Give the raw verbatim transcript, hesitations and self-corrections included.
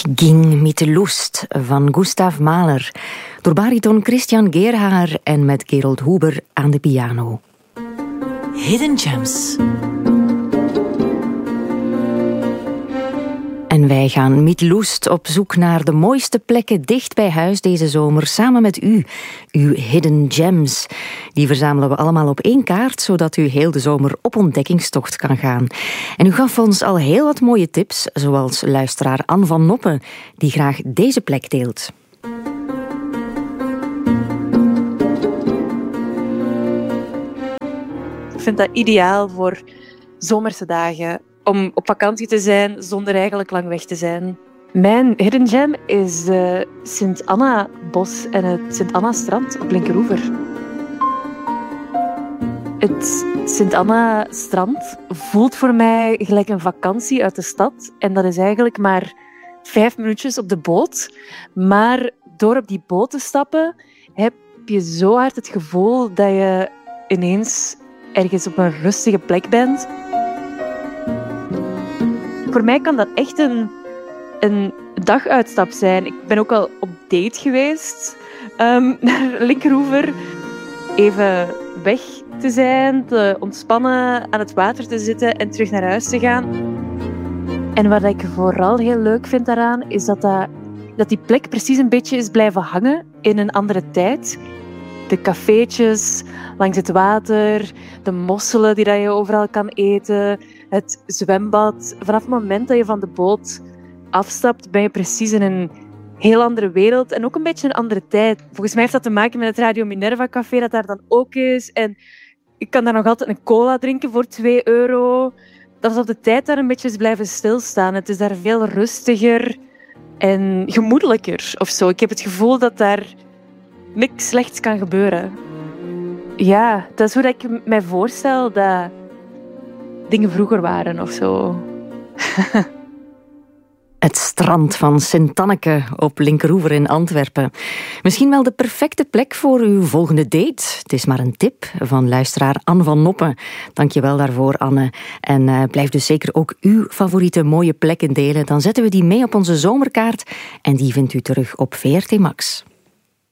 Ich ging mit Lust van Gustav Mahler. Door bariton Christian Gerhaer en met Gerold Huber aan de piano. Hidden Gems. En wij gaan met lust op zoek naar de mooiste plekken dicht bij huis deze zomer, samen met u, uw Hidden Gems. Die verzamelen we allemaal op één kaart, zodat u heel de zomer op ontdekkingstocht kan gaan. En u gaf ons al heel wat mooie tips, zoals luisteraar Anne van Noppen, die graag deze plek deelt. Ik vind dat ideaal voor zomerse dagen. Om op vakantie te zijn zonder eigenlijk lang weg te zijn. Mijn hidden gem is de Sint-Anna-bos en het Sint-Anna-strand op Linkeroever. Het Sint-Anna-strand voelt voor mij gelijk een vakantie uit de stad. En dat is eigenlijk maar vijf minuutjes op de boot. Maar door op die boot te stappen, heb je zo hard het gevoel dat je ineens ergens op een rustige plek bent. Voor mij kan dat echt een, een daguitstap zijn. Ik ben ook al op date geweest um, naar Linkeroever. Even weg te zijn, te ontspannen, aan het water te zitten en terug naar huis te gaan. En wat ik vooral heel leuk vind daaraan, is dat, dat, dat die plek precies een beetje is blijven hangen in een andere tijd. De cafeetjes langs het water, de mosselen die je overal kan eten, het zwembad. Vanaf het moment dat je van de boot afstapt, ben je precies in een heel andere wereld en ook een beetje een andere tijd. Volgens mij heeft dat te maken met het Radio Minerva Café dat daar dan ook is. En ik kan daar nog altijd een cola drinken voor twee euro. Dat is op de tijd daar een beetje is blijven stilstaan. Het is daar veel rustiger en gemoedelijker of zo. Ik heb het gevoel dat daar niks slechts kan gebeuren. Ja, dat is hoe ik mij voorstel dat dingen vroeger waren of zo. Het strand van Sint-Anneke op Linkeroever in Antwerpen. Misschien wel de perfecte plek voor uw volgende date. Het is maar een tip van luisteraar Anne van Noppen. Dank je wel daarvoor, Anne. En uh, blijf dus zeker ook uw favoriete mooie plekken delen. Dan zetten we die mee op onze zomerkaart en die vindt u terug op V R T Max.